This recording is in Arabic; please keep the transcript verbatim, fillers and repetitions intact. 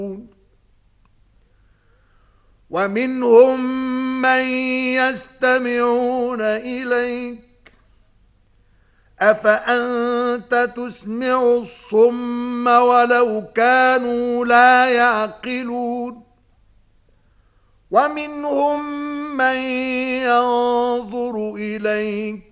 ومنهم من يستمعون إليك أفأنت تسمع الصم ولو كانوا لا يعقلون ومنهم من ينظر إليك